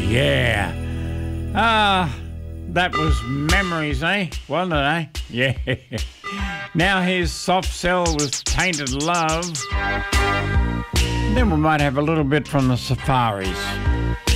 Yeah. That was Memories, eh? Wasn't it, eh? Yeah. Now here's Soft Cell with Tainted Love. Then we might have a little bit from the Safaris.